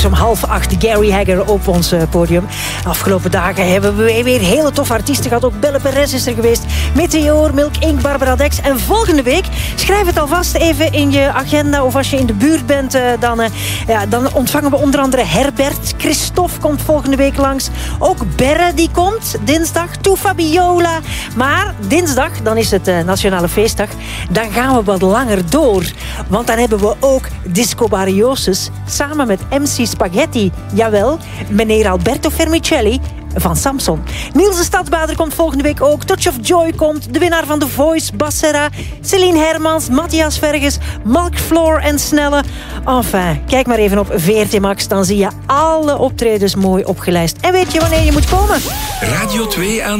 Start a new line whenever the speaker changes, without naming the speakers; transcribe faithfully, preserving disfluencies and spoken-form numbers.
Om half acht Gary Hagger op ons podium. Afgelopen dagen hebben we weer hele toffe artiesten gehad. Ook Belle Perez is er geweest. Meteor, Milk Inc, Barbara Dex. En volgende week, schrijf het alvast even in je agenda. Of als je in de buurt bent, dan, ja, dan ontvangen we onder andere Herbert. Christophe komt volgende week langs. Ook Berre die komt dinsdag. Toe Fabiola. Maar dinsdag, dan is het uh, Nationale Feestdag. Dan gaan we wat langer door. Want dan hebben we ook Disco Barriosus samen met M C Spaghetti. Jawel, meneer Alberto Vermicelli van Samson. Niels de Stadsbader komt volgende week ook. Touch of Joy komt. De winnaar van The Voice, Bassera. Celine Hermans, Matthias Verges, Malk Floor en Snelle. Enfin, kijk maar even op V R T Max. Dan zie je alle optredens mooi opgelijst. En weet je wanneer je moet komen?
Radio twee aan